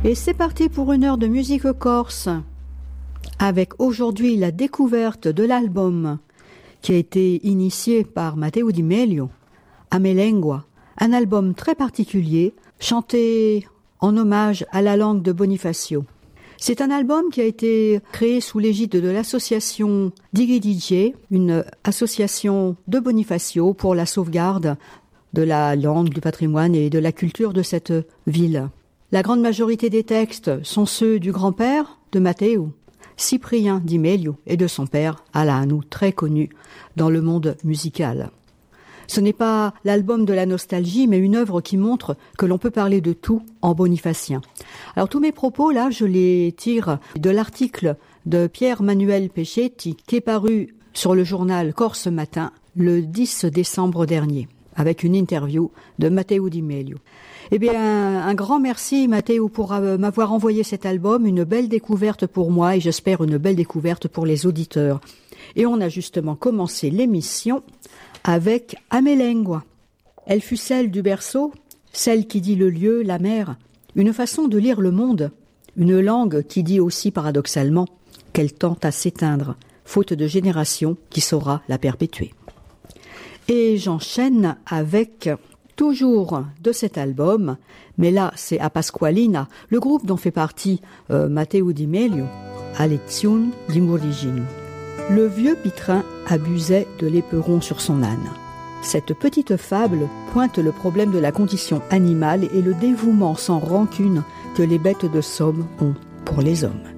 Et c'est parti pour une heure de musique corse, avec aujourd'hui la découverte de l'album qui a été initié par Matteo Di Melio, Amelengua, un album très particulier, chanté en hommage à la langue de Bonifacio. C'est un album qui a été créé sous l'égide de l'association Digi DJ, une association de Bonifacio pour la sauvegarde de la langue, du patrimoine et de la culture de cette ville. La grande majorité des textes sont ceux du grand-père de Matteo, Cyprien Di Melio, et de son père, Alanu, très connu dans le monde musical. Ce n'est pas l'album de la nostalgie, mais une œuvre qui montre que l'on peut parler de tout en bonifacien. Alors tous mes propos, là, je les tire de l'article de Pierre-Manuel Peschetti, qui est paru sur le journal Corse Matin le 10 décembre dernier, avec une interview de Matteo Di Melio. Eh bien, un grand merci, Matteo, pour m'avoir envoyé cet album, une belle découverte pour moi et j'espère une belle découverte pour les auditeurs. Et on a justement commencé l'émission avec Amelengua. Elle fut celle du berceau, celle qui dit le lieu, la mer, une façon de lire le monde, une langue qui dit aussi paradoxalement qu'elle tend à s'éteindre, faute de génération qui saura la perpétuer. Et j'enchaîne avec toujours de cet album, mais là c'est a Pasqualina, le groupe dont fait partie Matteo Di Melio, a lezione di Murigino. Le vieux pitrin abusait de l'éperon sur son âne. Cette petite fable pointe le problème de la condition animale et le dévouement sans rancune que les bêtes de somme ont pour les hommes.